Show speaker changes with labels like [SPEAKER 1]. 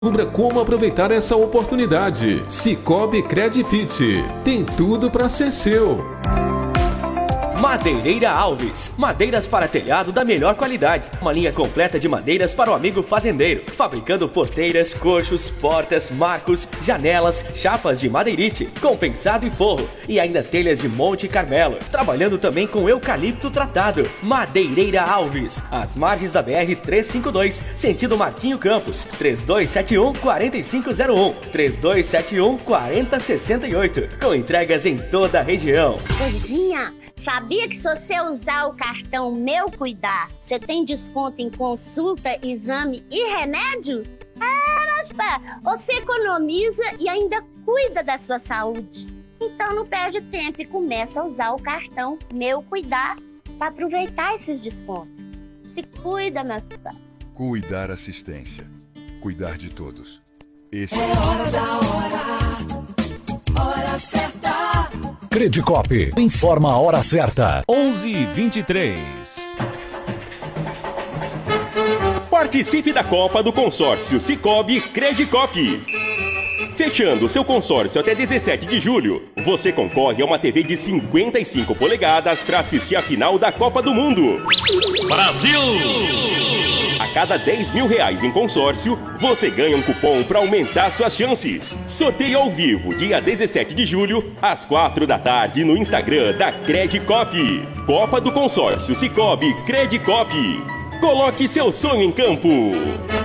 [SPEAKER 1] Descubra como aproveitar essa oportunidade. Sicoob Credit. Tem tudo para ser seu.
[SPEAKER 2] Madeireira Alves. Madeiras para telhado da melhor qualidade. Uma linha completa de madeiras para o amigo fazendeiro. Fabricando porteiras, coxos, portas, marcos, janelas, chapas de madeirite, compensado e forro. E ainda telhas de Monte Carmelo. Trabalhando também com eucalipto tratado. Madeireira Alves. Às margens da BR-352, sentido Martinho Campos. 3271-4501. 3271-4068. Com entregas em toda a região.
[SPEAKER 3] Coisinha, sabia que se você usar o cartão Meu Cuidar, você tem desconto em consulta, exame e remédio? Você economiza e ainda cuida da sua saúde. Então não perde tempo e começa a usar o cartão Meu Cuidar para aproveitar esses descontos. Se cuida, meu filho.
[SPEAKER 4] Cuidar Assistência. Cuidar de todos. Esse
[SPEAKER 5] é hora da hora certa.
[SPEAKER 6] Credicop informa a hora certa.
[SPEAKER 7] 11h23.
[SPEAKER 8] Participe da Copa do Consórcio Sicoob Credicop. Fechando seu consórcio até 17 de julho, você concorre a uma TV de 55 polegadas para assistir a final da Copa do Mundo.
[SPEAKER 7] Brasil!
[SPEAKER 8] A cada R$10 mil em consórcio, você ganha um cupom para aumentar suas chances. Sorteio ao vivo, dia 17 de julho, às 4 da tarde, no Instagram da Credicop. Copa do Consórcio Sicoob Credicop. Coloque seu sonho em campo.